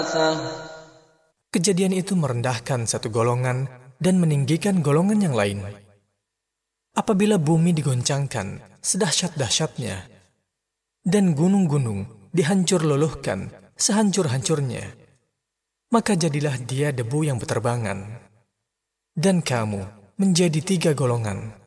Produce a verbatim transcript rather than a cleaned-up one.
Kejadian itu merendahkan satu golongan dan meninggikan golongan yang lain. Apabila bumi digoncangkan sedahsyat-dahsyatnya dan gunung-gunung dihancur luluhkan sehancur-hancurnya, maka jadilah dia debu yang berterbangan. Dan kamu menjadi tiga golongan.